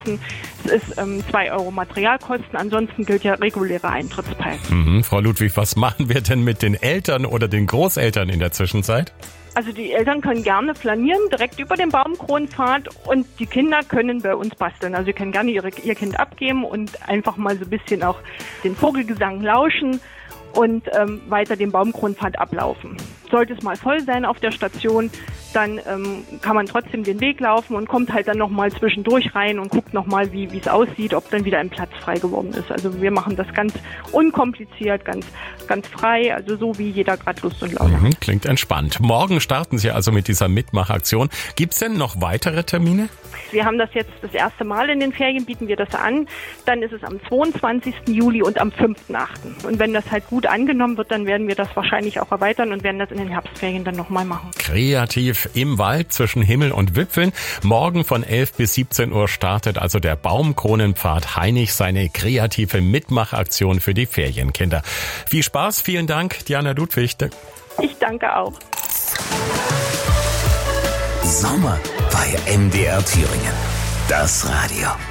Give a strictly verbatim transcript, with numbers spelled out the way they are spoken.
Es ist ähm, zwei Euro Materialkosten, ansonsten gilt ja regulärer Eintrittspreis. Mhm. Frau Ludwig, was machen wir denn mit den Eltern oder den Großeltern in der Zwischenzeit? Also die Eltern können gerne flanieren, direkt über den Baumkronenpfad, und die Kinder können bei uns basteln. Also sie können gerne ihre, ihr Kind abgeben und einfach mal so ein bisschen auch den Vogelgesang lauschen und ähm, weiter den Baumkronenpfad ablaufen. Sollte es mal voll sein auf der Station, dann ähm, kann man trotzdem den Weg laufen und kommt halt dann nochmal zwischendurch rein und guckt nochmal, wie wie es aussieht, ob dann wieder ein Platz frei geworden ist. Also wir machen das ganz unkompliziert, ganz ganz frei, also so wie jeder gerade Lust und Laune hat. Mhm, klingt entspannt. Morgen starten Sie also mit dieser Mitmachaktion. Gibt es denn noch weitere Termine? Wir haben das jetzt das erste Mal in den Ferien, bieten wir das an. Dann ist es am zweiundzwanzigsten Juli und am fünften achten Und wenn das halt gut angenommen wird, dann werden wir das wahrscheinlich auch erweitern und werden das in den Herbstferien dann nochmal machen. Kreativ im Wald zwischen Himmel und Wipfeln. Morgen von elf bis siebzehn Uhr startet also der Baumkronenpfad Hainich seine kreative Mitmachaktion für die Ferienkinder. Viel Spaß, vielen Dank, Diana Ludwig. Ich danke auch. Sommer bei M D R Thüringen. Das Radio.